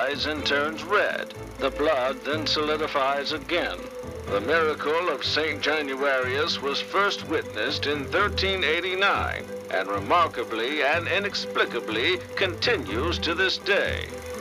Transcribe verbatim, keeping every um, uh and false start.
dries and turns red. The blood then solidifies again. The miracle of Saint Januarius was first witnessed in thirteen eighty-nine, and remarkably and inexplicably continues to this day.